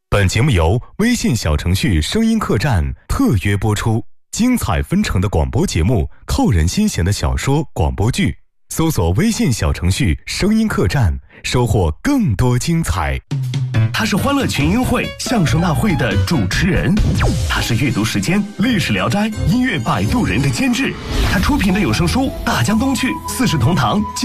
本节目由微信小程序声音客栈特约播出，精彩纷呈的广播节目，扣人心弦的小说、广播剧，搜索微信小程序声音客栈，收获更多精彩。 他是欢乐群英会相声大会的主持人，他是阅读时间历史聊斋音乐摆渡人的监制，他出品的有声书《大江东去》《四世同堂》